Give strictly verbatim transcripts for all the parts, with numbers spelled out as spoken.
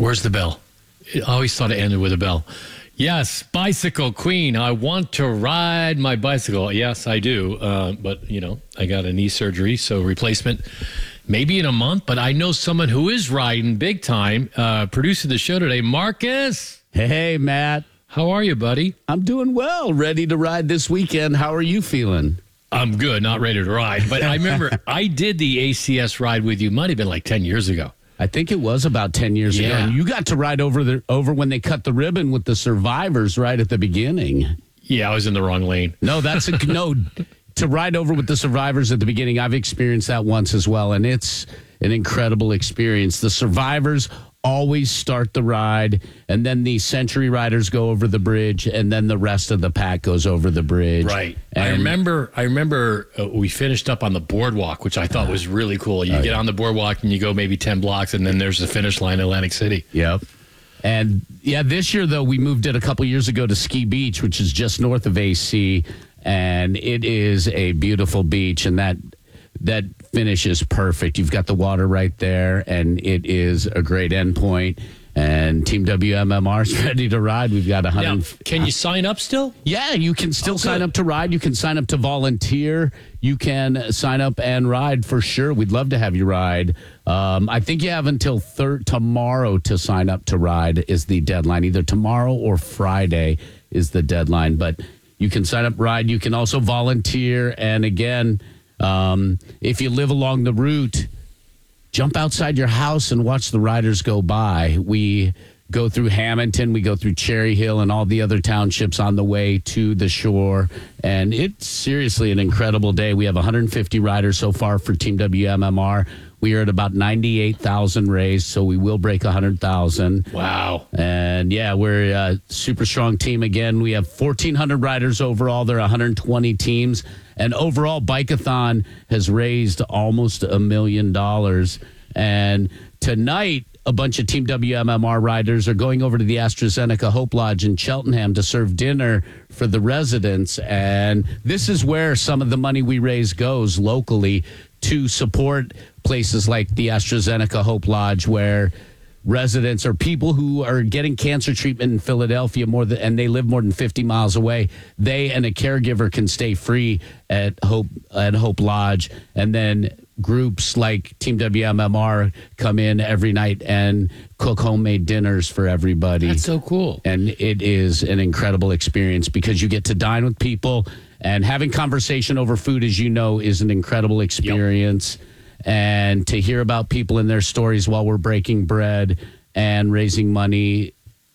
Where's the bell? I always thought it ended with a bell. Yes, Bicycle Queen. I want to ride my bicycle. Yes, I do. Uh, but, you know, I got a knee surgery, so replacement maybe in a month. But I know someone who is riding big time. Uh, producing the show today, Marcus. Hey, Matt. How are you, buddy? I'm doing well. Ready to ride this weekend. How are you feeling? I'm good. Not ready to ride. But I remember I did the A C S ride with you. Might have been like ten years ago. I think it was about ten years Yeah. ago. And you got to ride over the over when they cut the ribbon with the survivors right at the beginning. Yeah, I was in the wrong lane. No, that's a no. To ride over with the survivors at the beginning, I've experienced that once as well, and it's an incredible experience. The survivors always start the ride, and then the century riders go over the bridge, and then the rest of the pack goes over the bridge. Right. And I remember I remember uh, we finished up on the boardwalk, which I thought was really cool. You Oh, get yeah. on the boardwalk and you go maybe ten blocks, and then there's the finish line in Atlantic City. Yep. And yeah, this year, though, we moved it a couple years ago to Ski Beach, which is just north of A C, and it is a beautiful beach, and that that finish is perfect. You've got the water right there, and it is a great endpoint. And Team W M M R is ready to ride. We've got one hundred. Now, can you sign up still? Yeah, you can still Oh, sign good. up to ride. You can sign up to volunteer. You can sign up and ride for sure. We'd love to have you ride. Um, I think you have until thir- tomorrow to sign up to ride is the deadline. Either tomorrow or Friday is the deadline. But you can sign up, ride. You can also volunteer. And again, um, if you live along the route, jump outside your house and watch the riders go by. We go through Hamilton, we go through Cherry Hill and all the other townships on the way to the shore. And it's seriously an incredible day. We have one hundred fifty riders so far for Team W M M R. We are at about ninety-eight thousand raised, so we will break one hundred thousand. Wow. And yeah, we're a super strong team again. We have fourteen hundred riders overall. There are one hundred twenty teams. And overall, Bike-a-thon has raised almost a million dollars. And tonight, a bunch of Team W M M R riders are going over to the AstraZeneca Hope Lodge in Cheltenham to serve dinner for the residents. And this is where some of the money we raise goes locally to support places like the AstraZeneca Hope Lodge, where residents or people who are getting cancer treatment in Philadelphia more than, and they live more than fifty miles away, they and a caregiver can stay free at Hope at Hope Lodge. And then groups like Team W M M R come in every night and cook homemade dinners for everybody. That's so cool. And it is an incredible experience because you get to dine with people, and having conversation over food, as you know, is an incredible experience. Yep. And to hear about people and their stories while we're breaking bread and raising money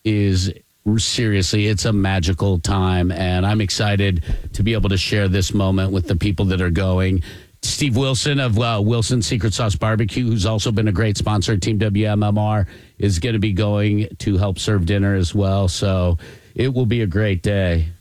is seriously, it's a magical time. And I'm excited to be able to share this moment with the people that are going. Steve Wilson of uh, Wilson Secret Sauce Barbecue, who's also been a great sponsor of Team W M M R, is going to be going to help serve dinner as well. So it will be a great day.